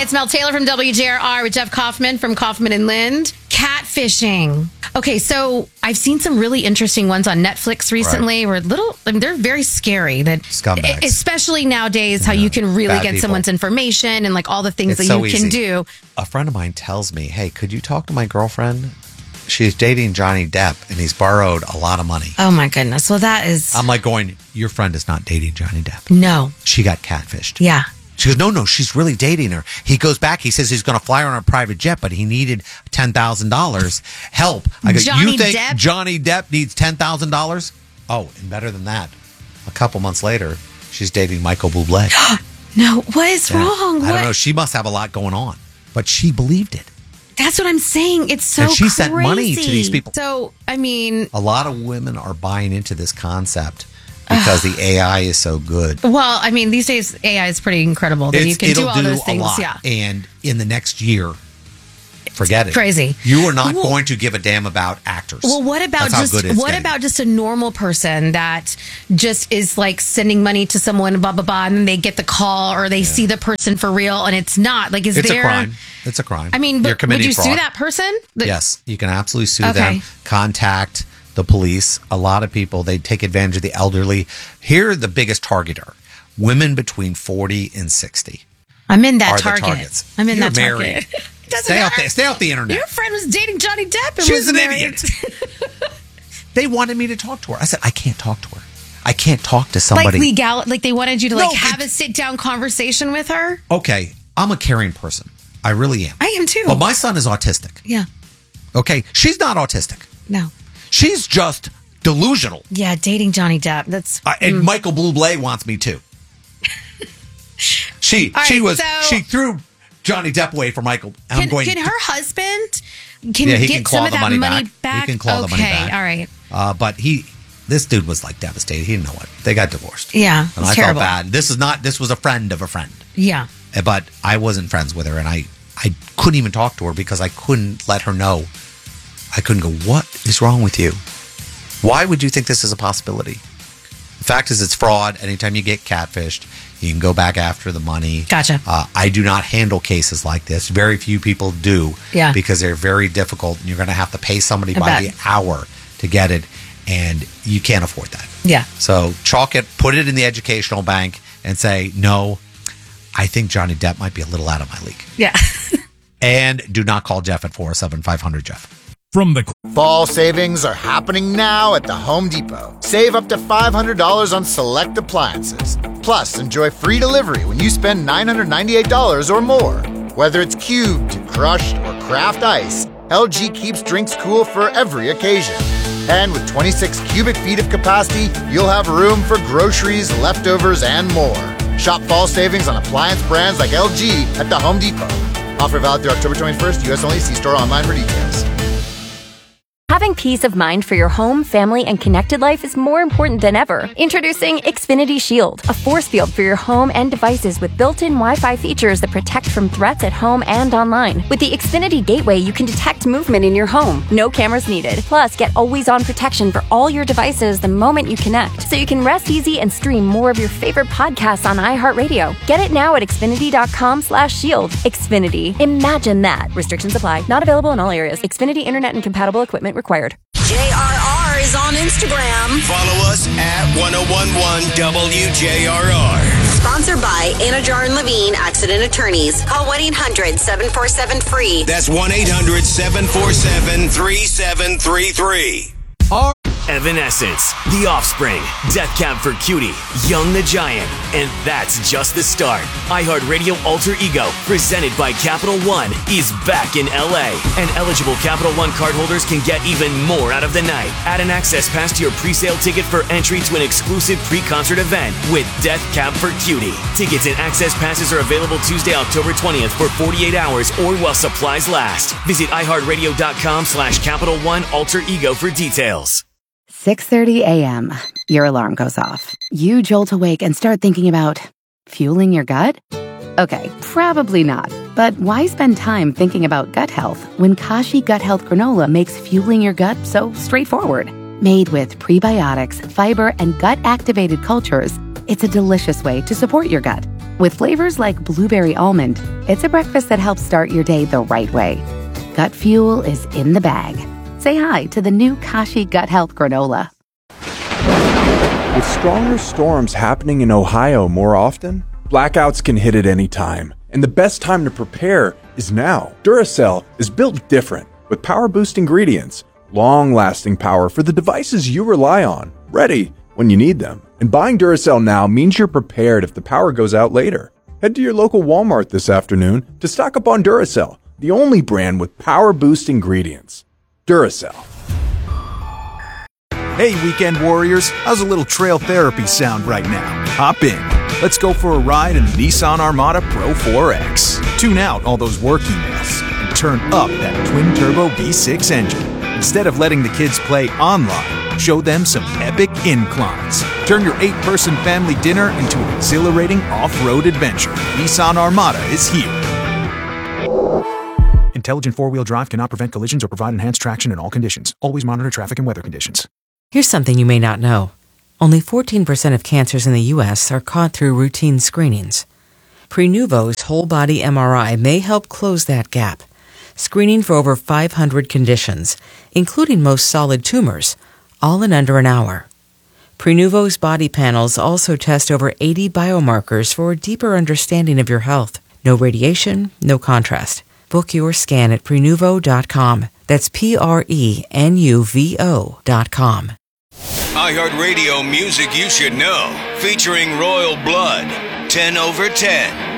it's Mel Taylor from WJRR with Jeff Kaufman from Kaufman and Lind. Catfishing. Okay, so I've seen some really interesting ones on Netflix recently. Where they're very scary. That scumbags, especially nowadays, how you can really get someone's information and like all the things that you can do. A friend of mine tells me, "Hey, could you talk to my girlfriend? She's dating Johnny Depp, and he's borrowed a lot of money." Oh my goodness! Well, that is. I'm like going, your friend is not dating Johnny Depp. No, she got catfished. Yeah. She goes, no, she's really dating her. He goes back. He says he's going to fly her on a private jet, but he needed $10,000 help. I go, you think Johnny Depp needs $10,000? Oh, and better than that, a couple months later, she's dating Michael Bublé. No, what is wrong? I don't know. She must have a lot going on, but she believed it. That's what I'm saying. It's so and she crazy. Sent money to these people. So, I mean, a lot of women are buying into this concept. Because the AI is so good. Well, I mean, these days AI is pretty incredible. That you can do all those things. Yeah. And in the next year, forget it. Crazy. You are not going to give a damn about actors. Well, what about just a normal person that just is like sending money to someone, blah blah blah, and they get the call or they see the person for real, and it's not like it's a crime. It's a crime. I mean, but would you sue that person? Yes, you can absolutely sue them. Contact the police. A lot of people, they take advantage of the elderly. Here, the biggest target are women between 40 and 60. I'm in that target. I'm in that target. Stay off the internet. Your friend was dating Johnny Depp and she's an idiot. They wanted me to talk to her. I said, I can't talk to her. I can't talk to somebody. Like they wanted you to have a sit-down conversation with her? Okay, I'm a caring person. I really am. I am too. But my son is autistic. Yeah. Okay, she's not autistic. No. She's just delusional. Yeah, dating Johnny Depp. That's and Michael Bublé wants me too. She threw Johnny Depp away for Michael. And can her husband get some of that money back? He can claw the money back. All right. But this dude was like devastated. He didn't know what. They got divorced. Yeah, and I felt bad. This was a friend of a friend. Yeah. But I wasn't friends with her, and I couldn't even talk to her because I couldn't let her know. I couldn't go, what is wrong with you? Why would you think this is a possibility? The fact is, it's fraud. Anytime you get catfished, you can go back after the money. Gotcha. I do not handle cases like this. Very few people do. Yeah. Because they're very difficult, and you're going to have to pay somebody by the hour to get it, and you can't afford that. Yeah. So chalk it, put it in the educational bank, and say, no, I think Johnny Depp might be a little out of my league. Yeah. And do not call Jeff at 407-500-JEFF. From the fall savings are happening now at the Home Depot. Save up to $500 on select appliances. Plus, enjoy free delivery when you spend $998 or more. Whether it's cubed, crushed, or craft ice, LG keeps drinks cool for every occasion. And with 26 cubic feet of capacity, you'll have room for groceries, leftovers, and more. Shop fall savings on appliance brands like LG at the Home Depot. Offer valid through October 21st. U.S. only. See store online for details. Having peace of mind for your home, family, and connected life is more important than ever. Introducing Xfinity Shield, a force field for your home and devices with built-in Wi-Fi features that protect from threats at home and online. With the Xfinity Gateway, you can detect movement in your home. No cameras needed. Plus, get always-on protection for all your devices the moment you connect, so you can rest easy and stream more of your favorite podcasts on iHeartRadio. Get it now at Xfinity.com/shield. Xfinity. Imagine that. Restrictions apply. Not available in all areas. Xfinity Internet and compatible equipment required. JRR is on Instagram. Follow us at 1011 WJRR. Sponsored by Anajar and Levine Accident Attorneys. Call 1-800-747-FREE. That's 1-800-747-3733. Evanescence, The Offspring, Death Cab for Cutie, Young the Giant, and that's just the start. iHeartRadio Alter Ego, presented by Capital One, is back in LA, and eligible Capital One cardholders can get even more out of the night. Add an access pass to your pre-sale ticket for entry to an exclusive pre-concert event with Death Cab for Cutie. Tickets and access passes are available Tuesday, October 20th for 48 hours or while supplies last. Visit iHeartRadio.com/Capital One Alter Ego for details. 6:30 a.m. Your alarm goes off. You jolt awake and start thinking about fueling your gut? Okay, probably not. But why spend time thinking about gut health when Kashi Gut Health Granola makes fueling your gut so straightforward? Made with prebiotics, fiber, and gut-activated cultures, it's a delicious way to support your gut. With flavors like blueberry almond, it's a breakfast that helps start your day the right way. Gut Fuel is in the bag. Say hi to the new Kashi Gut Health Granola. With stronger storms happening in Ohio more often, blackouts can hit at any time. And the best time to prepare is now. Duracell is built different with power boost ingredients, long-lasting power for the devices you rely on, ready when you need them. And buying Duracell now means you're prepared if the power goes out later. Head to your local Walmart this afternoon to stock up on Duracell, the only brand with power boost ingredients. Duracell. Hey, weekend warriors, how's a little trail therapy sound right now? Hop in. Let's go for a ride in the Nissan Armada Pro 4X. Tune out all those work emails and turn up that twin-turbo V6 engine. Instead of letting the kids play online, show them some epic inclines. Turn your 8-person family dinner into an exhilarating off-road adventure. Nissan Armada is here. Intelligent four-wheel drive cannot prevent collisions or provide enhanced traction in all conditions. Always monitor traffic and weather conditions. Here's something you may not know. Only 14% of cancers in the U.S. are caught through routine screenings. Prenuvo's whole-body MRI may help close that gap, screening for over 500 conditions, including most solid tumors, all in under an hour. Prenuvo's body panels also test over 80 biomarkers for a deeper understanding of your health. No radiation, no contrast. Book your scan at Prenuvo.com. That's Prenuvo.com. iHeartRadio music you should know, featuring Royal Blood, 10 over 10.